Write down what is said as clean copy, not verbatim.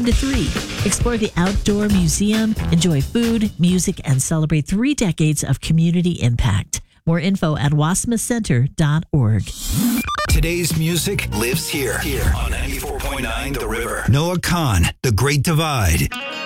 1 to 3. Explore the outdoor museum, enjoy food, music, and celebrate 3 decades of community impact. More info at wasmacenter.org. Today's music lives here on 94.9 The River. Noah Kahn, The Great Divide.